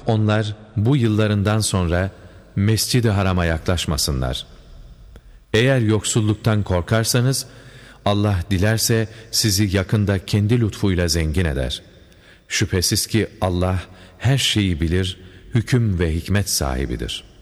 onlar bu yıllarından sonra Mescid-i Haram'a yaklaşmasınlar. Eğer yoksulluktan korkarsanız, Allah dilerse sizi yakında kendi lütfuyla zengin eder. Şüphesiz ki Allah her şeyi bilir, hüküm ve hikmet sahibidir.''